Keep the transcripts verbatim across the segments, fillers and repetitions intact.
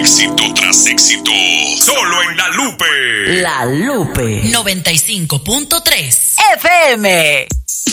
Éxito tras éxito. Solo en La Lupe. La Lupe. noventa y cinco punto tres F M.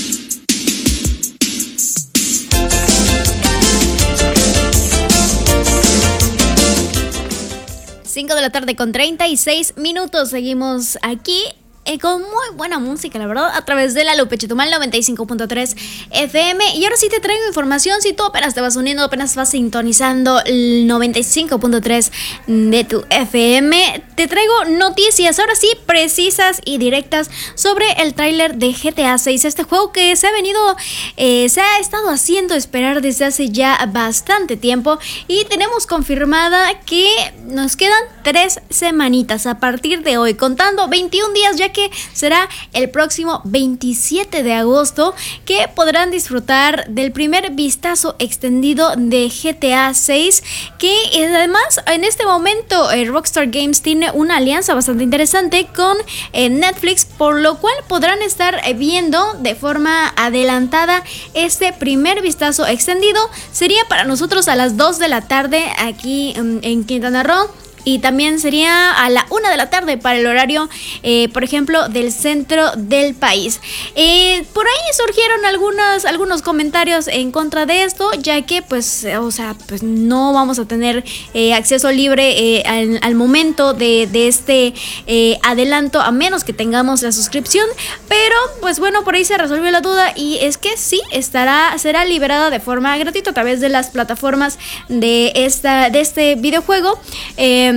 cinco de la tarde con treinta y seis minutos. Seguimos aquí eh, con muy buena música, la verdad, a través de La Lupe Chetumal noventa y cinco punto tres F M. Y ahora sí te traigo información. Si tú apenas te vas uniendo, apenas vas sintonizando el noventa y cinco punto tres de tu F M, te traigo noticias, ahora sí, precisas y directas sobre el tráiler de G T A seis, este juego que se ha venido, eh, se ha estado haciendo esperar desde hace ya bastante tiempo, y tenemos confirmada que nos quedan tres semanitas a partir de hoy, contando veintiún días, ya que será el próximo veintisiete de agosto que podrán disfrutar del primer vistazo extendido de G T A seis, que además en este momento eh, Rockstar Games tiene una alianza bastante interesante con eh, Netflix, por lo cual podrán estar viendo de forma adelantada este primer vistazo extendido. Sería para nosotros a las dos de la tarde aquí um, en Quintana Roo. Y también sería a la una de la tarde para el horario, eh, por ejemplo, del centro del país. Eh, por ahí surgieron algunas, algunos comentarios en contra de esto, ya que, pues, o sea, pues no vamos a tener eh, acceso libre eh, al, al momento de, de este eh, adelanto, a menos que tengamos la suscripción. Pero, pues bueno, por ahí se resolvió la duda, y es que sí, estará, será liberada de forma gratuita a través de las plataformas de, esta, de este videojuego. Eh,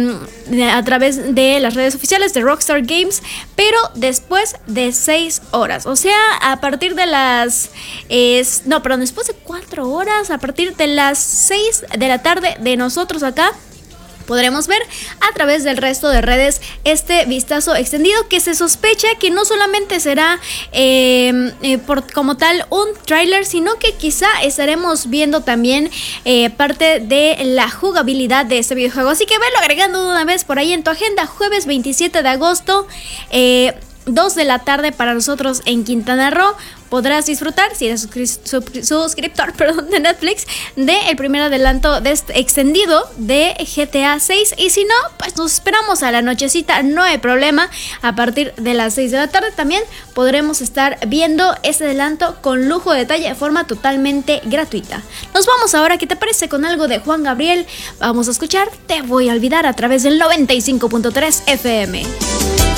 a través de las redes oficiales de Rockstar Games, pero después de seis horas, o sea, a partir de las eh, no, perdón, después de cuatro horas, a partir de las seis de la tarde de nosotros acá, podremos ver a través del resto de redes este vistazo extendido, que se sospecha que no solamente será eh, eh, por, como tal un tráiler, sino que quizá estaremos viendo también eh, parte de la jugabilidad de este videojuego. Así que velo agregando de una vez por ahí en tu agenda. Jueves veintisiete de agosto, eh, dos de la tarde para nosotros en Quintana Roo. Podrás disfrutar, si eres suscri- suscriptor perdón, de Netflix, del primer adelanto de este extendido de G T A seis. Y si no, pues nos esperamos a la nochecita, no hay problema. A partir de las seis de la tarde también podremos estar viendo este adelanto con lujo de detalle de forma totalmente gratuita. Nos vamos ahora, ¿qué te parece? Con algo de Juan Gabriel. Vamos a escuchar Te Voy a Olvidar a través del noventa y cinco punto tres F M.